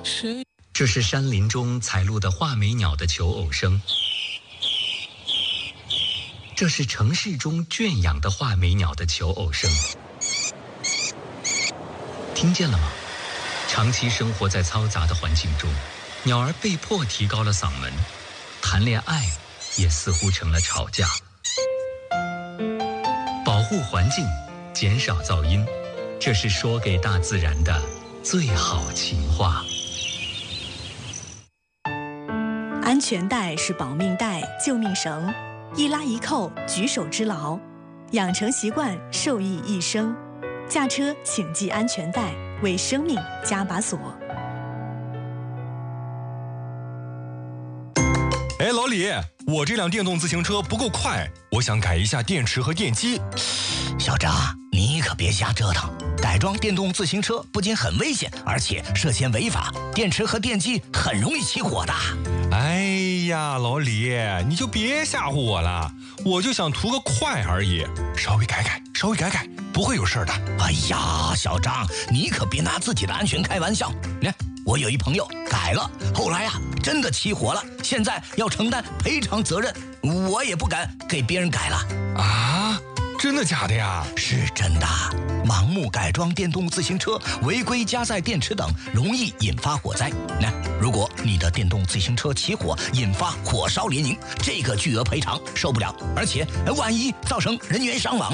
这是山林中采录的画眉鸟的求偶声，这是城市中圈养的画眉鸟的求偶声。听见了吗？长期生活在嘈杂的环境中，鸟儿被迫提高了嗓门，谈恋爱也似乎成了吵架。保护环境，减少噪音，这是说给大自然的最好情话。 安全带是保命带、救命绳，一拉一扣，举手之劳。养成习惯，受益一生。驾车请系安全带，为生命加把锁。 哎，老李，我这辆电动自行车不够快，我想改一下电池和电机。 小张，你可别瞎折腾，改装电动自行车不仅很危险，而且涉嫌违法，电池和电机很容易起火的。 哎呀，老李，你就别吓唬我了，我就想图个快而已，稍微改改，不会有事的。 哎呀，小张，你可别拿自己的安全开玩笑。我有一朋友改了，后来真的起火了，现在要承担赔偿责任，我也不敢给别人改了。 啊？真的假的呀？ 是真的。盲目改装电动自行车，违规加载电池等，容易引发火灾。如果你的电动自行车起火，引发火烧连营，这个巨额赔偿受不了，而且万一造成人员伤亡